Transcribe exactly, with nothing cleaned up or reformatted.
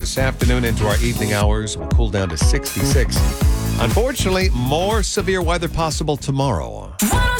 This afternoon into our evening hours, we'll cool down to sixty-six. Unfortunately, more severe weather possible tomorrow.